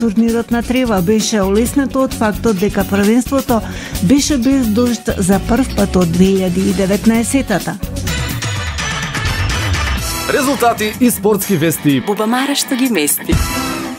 Турнирот на Трева беше олеснето од фактот дека првенството беше без дожд за прв пат од 2019-та. Резултати и спортски вести. Бубамара што ги мести.